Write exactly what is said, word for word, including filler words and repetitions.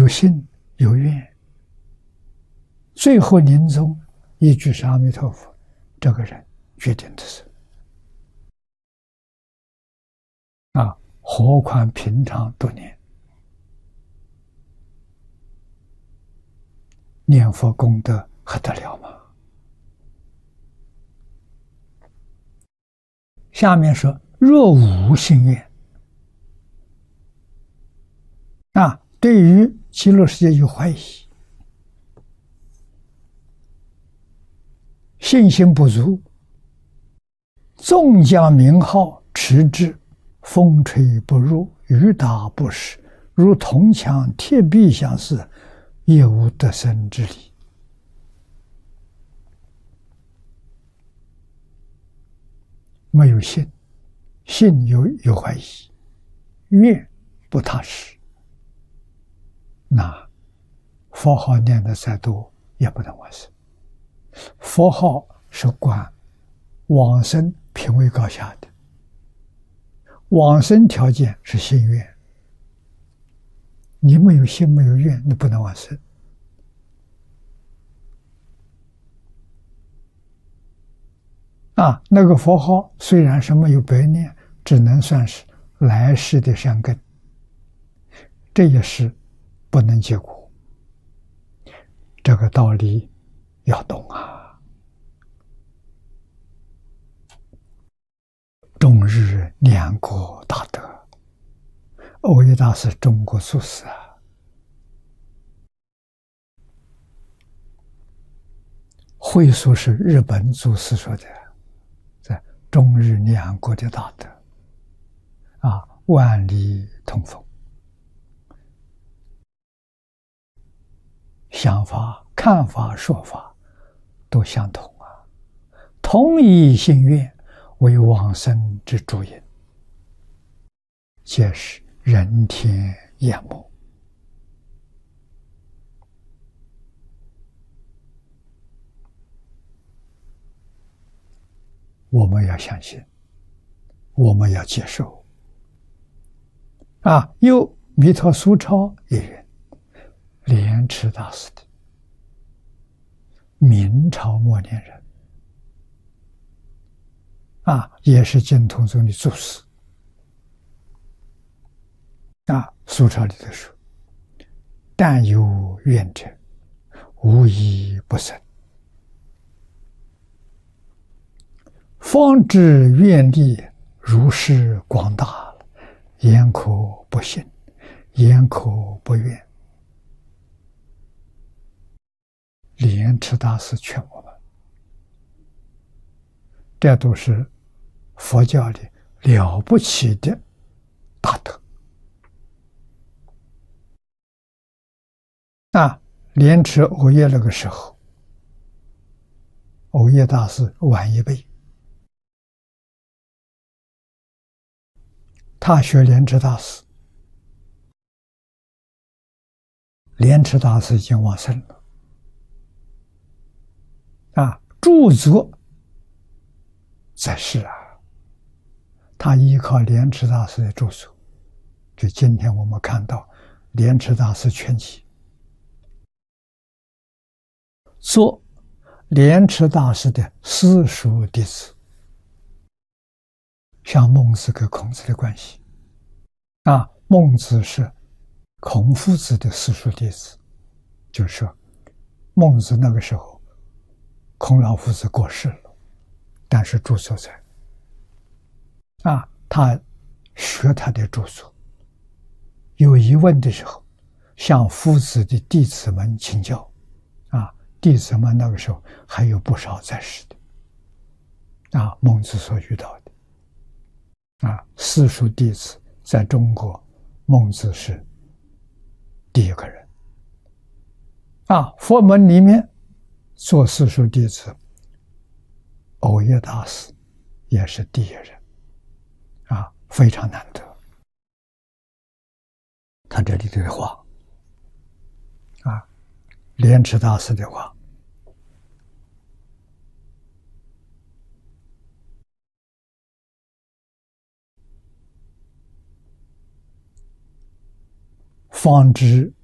有信有愿，最后临终一句是阿弥陀佛，这个人决定的是啊，何况平常多念念佛功德还得了吗？下面说，若无信愿啊，对于极乐世界有怀疑，信心不足，纵将名号持之，风吹不入，雨打不湿，如铜墙铁壁相似，也无得生之理。没有信，信有有怀疑，愿不踏实，那佛号念的再多也不能往生。佛号是管往生品位高下的，往生条件是信愿，你没有信没有愿，你不能往生。啊，那个佛号虽然是没有白念，只能算是来世的善根，这也是不能结果。这个道理要懂啊！终日念过大德，耦益大师中国祖师啊，会说是日本祖师说的，在终日念过的大德啊，万里通风，想法、看法、说法都相同啊，同一心愿，为往生之主因，皆是人天眼目。我们要相信，我们要接受。啊，有弥陀苏超一人，莲池大师的明朝末年人，啊，也是净土宗的祖师。啊，苏超里头说：“但有愿者，无一不生。方知愿力如是广大了，焉可不信，焉可不愿？”莲池大师劝我们，这都是佛教里了不起的大德。啊，莲池耦益那个时候，耦益大师晚一辈，他学莲池大师，莲池大师已经往生了。啊，著作在世啊，他依靠莲池大师的著作，就今天我们看到莲池大师全集，做莲池大师的私塾弟子，像孟子跟孔子的关系啊，孟子是孔夫子的私塾弟子，就是说孟子那个时候孔老夫子过世了，但是著作在啊，他学他的著作，有疑问的时候向夫子的弟子们请教啊，弟子们那个时候还有不少在世的啊，孟子所遇到的啊，私塾弟子在中国，孟子是第一个人啊，佛门里面做私塾弟子，耦益大师也是第一人啊，非常难得。他这里的话啊，莲池大师的话，方知